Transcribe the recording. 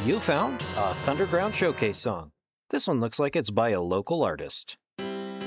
You found a Thunderground Showcase song. This one looks like it's by a local artist.